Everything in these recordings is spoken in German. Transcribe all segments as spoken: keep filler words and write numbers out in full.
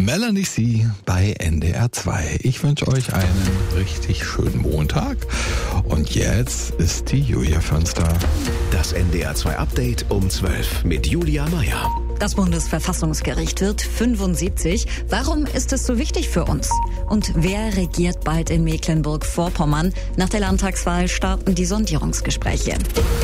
Melanie C. bei N D R zwei. Ich wünsche euch einen richtig schönen Montag. Und jetzt ist die Julia Fönster. Das N D R zwei Update um zwölf mit Julia Meyer. Das Bundesverfassungsgericht wird fünfundsiebzig. Warum ist es so wichtig für uns? Und wer regiert bald in Mecklenburg-Vorpommern? Nach der Landtagswahl starten die Sondierungsgespräche.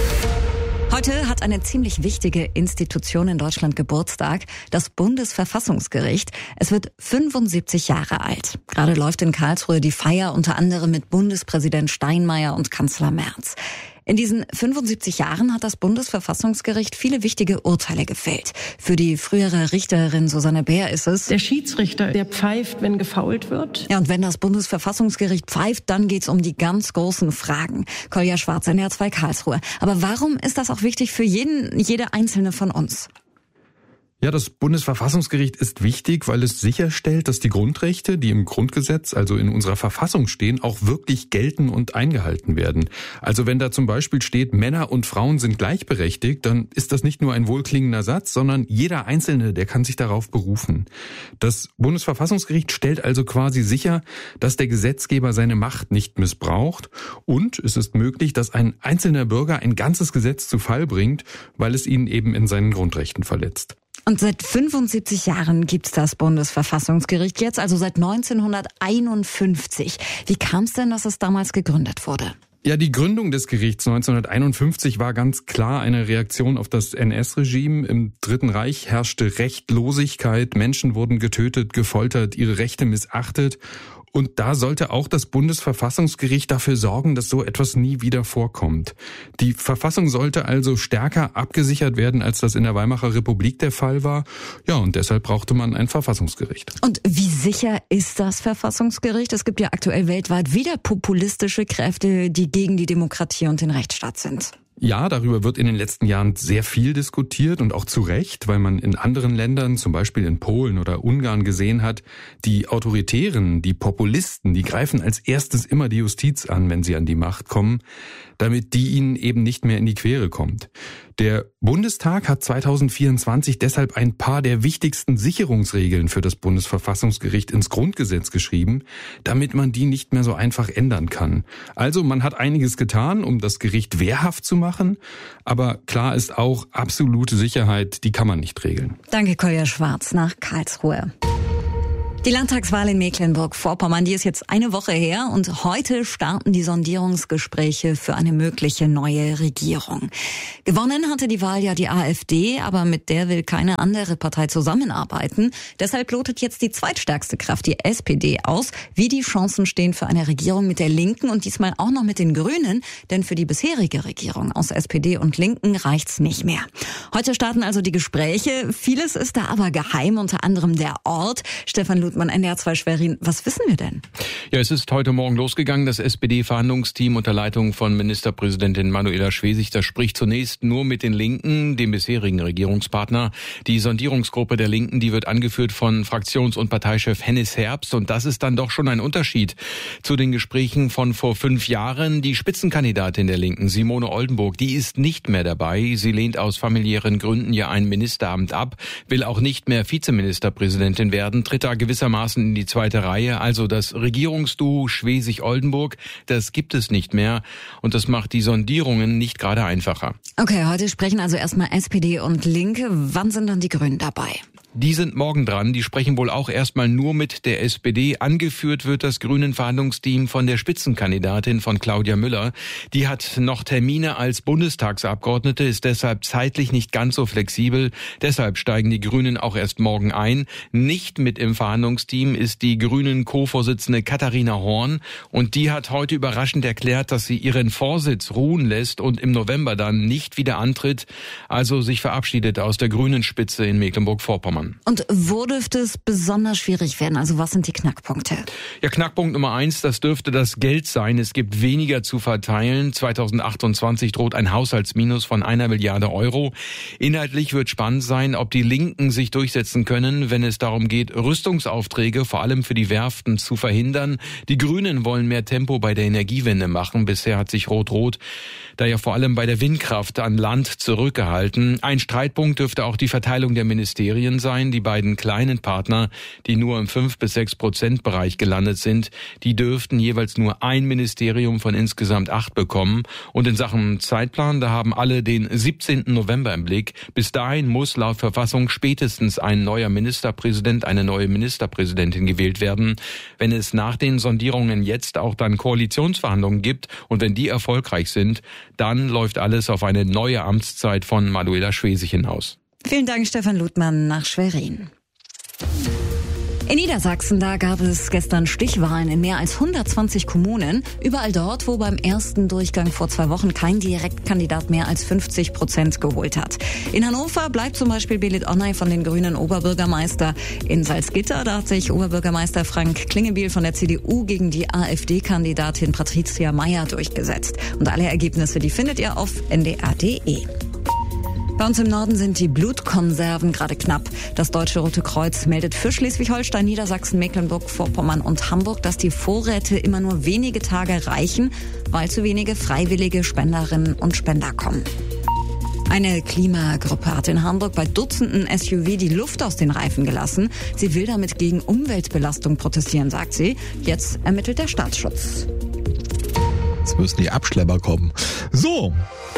Heute hat eine ziemlich wichtige Institution in Deutschland Geburtstag, das Bundesverfassungsgericht. Es wird fünfundsiebzig Jahre alt. Gerade läuft in Karlsruhe die Feier unter anderem mit Bundespräsident Steinmeier und Kanzler Merz. In diesen fünfundsiebzig Jahren hat das Bundesverfassungsgericht viele wichtige Urteile gefällt. Für die frühere Richterin Susanne Bär ist es: Der Schiedsrichter, der pfeift, wenn gefoult wird. Ja, und wenn das Bundesverfassungsgericht pfeift, dann geht's um die ganz großen Fragen. Kolja Schwarz, N D R zwei Karlsruhe. Aber warum ist das auch wichtig für jeden, jede einzelne von uns? Ja, das Bundesverfassungsgericht ist wichtig, weil es sicherstellt, dass die Grundrechte, die im Grundgesetz, also in unserer Verfassung stehen, auch wirklich gelten und eingehalten werden. Also wenn da zum Beispiel steht, Männer und Frauen sind gleichberechtigt, dann ist das nicht nur ein wohlklingender Satz, sondern jeder Einzelne, der kann sich darauf berufen. Das Bundesverfassungsgericht stellt also quasi sicher, dass der Gesetzgeber seine Macht nicht missbraucht, und es ist möglich, dass ein einzelner Bürger ein ganzes Gesetz zu Fall bringt, weil es ihn eben in seinen Grundrechten verletzt. Und seit fünfundsiebzig Jahren gibt's das Bundesverfassungsgericht jetzt, also seit neunzehnhunderteinundfünfzig. Wie kam es denn, dass es damals gegründet wurde? Ja, die Gründung des Gerichts neunzehnhunderteinundfünfzig war ganz klar eine Reaktion auf das N S-Regime. Im Dritten Reich herrschte Rechtlosigkeit, Menschen wurden getötet, gefoltert, ihre Rechte missachtet. Und da sollte auch das Bundesverfassungsgericht dafür sorgen, dass so etwas nie wieder vorkommt. Die Verfassung sollte also stärker abgesichert werden, als das in der Weimarer Republik der Fall war. Ja, und deshalb brauchte man ein Verfassungsgericht. Und wie sicher ist das Verfassungsgericht? Es gibt ja aktuell weltweit wieder populistische Kräfte, die gegen die Demokratie und den Rechtsstaat sind. Ja, darüber wird in den letzten Jahren sehr viel diskutiert, und auch zu Recht, weil man in anderen Ländern, zum Beispiel in Polen oder Ungarn, gesehen hat, die Autoritären, die Populisten, die greifen als erstes immer die Justiz an, wenn sie an die Macht kommen, damit die ihnen eben nicht mehr in die Quere kommt. Der Bundestag hat zweitausendvierundzwanzig deshalb ein paar der wichtigsten Sicherungsregeln für das Bundesverfassungsgericht ins Grundgesetz geschrieben, damit man die nicht mehr so einfach ändern kann. Also man hat einiges getan, um das Gericht wehrhaft zu machen, aber klar ist auch, absolute Sicherheit, die kann man nicht regeln. Danke, Kolja Schwarz nach Karlsruhe. Die Landtagswahl in Mecklenburg-Vorpommern, die ist jetzt eine Woche her, und heute starten die Sondierungsgespräche für eine mögliche neue Regierung. Gewonnen hatte die Wahl ja die AfD, aber mit der will keine andere Partei zusammenarbeiten. Deshalb lotet jetzt die zweitstärkste Kraft, die S P D, aus, wie die Chancen stehen für eine Regierung mit der Linken und diesmal auch noch mit den Grünen, denn für die bisherige Regierung aus S P D und Linken reicht's nicht mehr. Heute starten also die Gespräche. Vieles ist da aber geheim, unter anderem der Ort. Stefan Ludmann, N D R zwei Schwerin, was wissen wir denn? Ja, es ist heute Morgen losgegangen. Das S P D-Verhandlungsteam unter Leitung von Ministerpräsidentin Manuela Schwesig, das spricht zunächst nur mit den Linken, dem bisherigen Regierungspartner. Die Sondierungsgruppe der Linken, die wird angeführt von Fraktions- und Parteichef Hennis Herbst. Und das ist dann doch schon ein Unterschied zu den Gesprächen von vor fünf Jahren. Die Spitzenkandidatin der Linken, Simone Oldenburg, die ist nicht mehr dabei. Sie lehnt aus familiären Gründen ja ein Ministeramt ab, will auch nicht mehr Vizeministerpräsidentin werden, tritt da gewissermaßen in die zweite Reihe. Also das Regierungsduo Schwesig-Oldenburg, das gibt es nicht mehr. Und das macht die Sondierungen nicht gerade einfacher. Okay, heute sprechen also erstmal S P D und Linke. Wann sind dann die Grünen dabei? Die sind morgen dran. Die sprechen wohl auch erstmal nur mit der S P D. Angeführt wird das Grünen-Verhandlungsteam von der Spitzenkandidatin von Claudia Müller. Die hat noch Termine als Bundestagsabgeordnete, ist deshalb zeitlich nicht ganz so flexibel. Deshalb steigen die Grünen auch erst morgen ein. Nicht mit im Verhandlungsteam ist die Grünen-Co-Vorsitzende Katharina Horn. Und die hat heute überraschend erklärt, dass sie ihren Vorsitz ruhen lässt und im November dann nicht wieder antritt. Also sich verabschiedet aus der Grünen-Spitze in Mecklenburg-Vorpommern. Und wo dürfte es besonders schwierig werden? Also was sind die Knackpunkte? Ja, Knackpunkt Nummer eins, das dürfte das Geld sein. Es gibt weniger zu verteilen. zweitausendachtundzwanzig droht ein Haushaltsminus von einer Milliarde Euro. Inhaltlich wird spannend sein, ob die Linken sich durchsetzen können, wenn es darum geht, Rüstungsaufträge vor allem für die Werften zu verhindern. Die Grünen wollen mehr Tempo bei der Energiewende machen. Bisher hat sich Rot-Rot da ja vor allem bei der Windkraft an Land zurückgehalten. Ein Streitpunkt dürfte auch die Verteilung der Ministerien sein. sein. Die beiden kleinen Partner, die nur im fünf bis sechs Prozent Bereich gelandet sind, die dürften jeweils nur ein Ministerium von insgesamt acht bekommen. Und in Sachen Zeitplan, da haben alle den siebzehnten November im Blick. Bis dahin muss laut Verfassung spätestens ein neuer Ministerpräsident, eine neue Ministerpräsidentin gewählt werden. Wenn es nach den Sondierungen jetzt auch dann Koalitionsverhandlungen gibt und wenn die erfolgreich sind, dann läuft alles auf eine neue Amtszeit von Manuela Schwesig hinaus. Vielen Dank, Stefan Ludmann nach Schwerin. In Niedersachsen, da gab es gestern Stichwahlen in mehr als hundertzwanzig Kommunen. Überall dort, wo beim ersten Durchgang vor zwei Wochen kein Direktkandidat mehr als fünfzig Prozent geholt hat. In Hannover bleibt zum Beispiel Belit Onay von den Grünen Oberbürgermeister. In Salzgitter, da hat sich Oberbürgermeister Frank Klingebiel von der C D U gegen die AfD-Kandidatin Patricia Meyer durchgesetzt. Und alle Ergebnisse, die findet ihr auf n d r punkt d e. Bei uns im Norden sind die Blutkonserven gerade knapp. Das Deutsche Rote Kreuz meldet für Schleswig-Holstein, Niedersachsen, Mecklenburg-Vorpommern und Hamburg, dass die Vorräte immer nur wenige Tage reichen, weil zu wenige freiwillige Spenderinnen und Spender kommen. Eine Klimagruppe hat in Hamburg bei Dutzenden S U V die Luft aus den Reifen gelassen. Sie will damit gegen Umweltbelastung protestieren, sagt sie. Jetzt ermittelt der Staatsschutz. Jetzt müssen die Abschlepper kommen. So.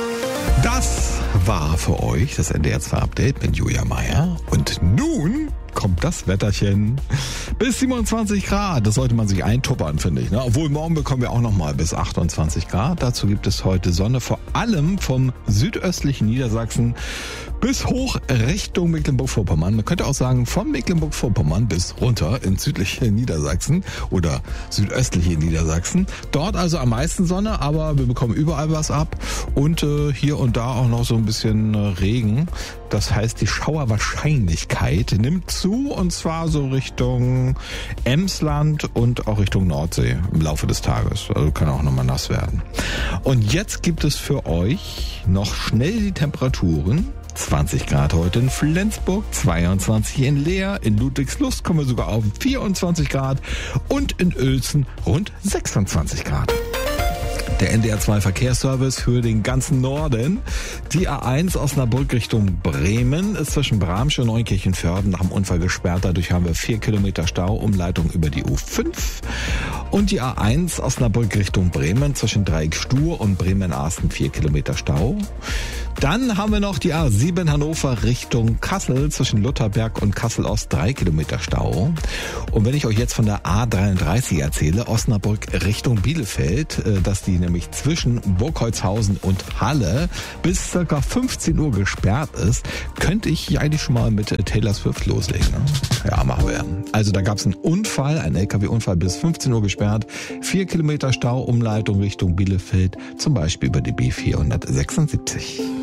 Das war für euch das N D R zwei Update mit Julia Meyer. Und nun kommt das Wetterchen. Bis siebenundzwanzig Grad, das sollte man sich eintuppern, finde ich. Ne? Obwohl, morgen bekommen wir auch nochmal bis achtundzwanzig Grad. Dazu gibt es heute Sonne, vor allem vom südöstlichen Niedersachsen bis hoch Richtung Mecklenburg-Vorpommern. Man könnte auch sagen, von Mecklenburg-Vorpommern bis runter ins südliche Niedersachsen oder südöstliche Niedersachsen. Dort also am meisten Sonne, aber wir bekommen überall was ab und äh, hier und da auch noch so ein bisschen äh, Regen. Das heißt, die Schauerwahrscheinlichkeit nimmt zu, und zwar so Richtung Emsland und auch Richtung Nordsee im Laufe des Tages. Also kann auch nochmal nass werden. Und jetzt gibt es für euch noch schnell die Temperaturen. zwanzig Grad heute in Flensburg, zweiundzwanzig in Leer, in Ludwigslust kommen wir sogar auf vierundzwanzig Grad und in Uelzen rund sechsundzwanzig Grad. Der N D R zwei Verkehrsservice für den ganzen Norden. Die A eins Osnabrück Richtung Bremen ist zwischen Bramsche und Neunkirchen-Vörden nach dem Unfall gesperrt. Dadurch haben wir vier Kilometer Stau, Umleitung über die U fünf. Und die A eins Osnabrück Richtung Bremen zwischen Dreieck-Stur und Bremen-Arsten vier Kilometer Stau. Dann haben wir noch die A sieben Hannover Richtung Kassel zwischen Lutherberg und Kassel-Ost drei Kilometer Stau. Und wenn ich euch jetzt von der A dreiunddreißig erzähle, Osnabrück Richtung Bielefeld, dass die nämlich zwischen Burgholzhausen und Halle bis circa fünfzehn Uhr gesperrt ist, könnte ich eigentlich schon mal mit Taylor Swift loslegen. Ne? Ja, machen wir. Also da gab es einen Unfall, einen L K W-Unfall bis fünfzehn Uhr gesperrt. Vier Kilometer Stau, Umleitung Richtung Bielefeld, zum Beispiel über die B vierhundertsechsundsiebzig.